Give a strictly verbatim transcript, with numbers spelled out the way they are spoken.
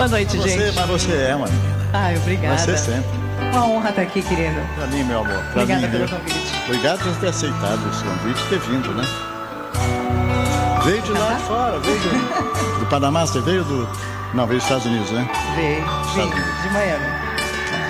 Boa noite, você, gente. Mas você é uma menina. Ai, obrigada. Vai ser sempre. Uma honra estar aqui, querido. Pra mim, meu amor. Pra Obrigada mim, pelo viu? convite. Obrigado por ter aceitado esse convite e ter vindo, né? Veio de lá de fora, veio de... do Panamá, você veio do... Não, veio dos Estados Unidos, né? Veio, Estados vim Unidos. de Miami.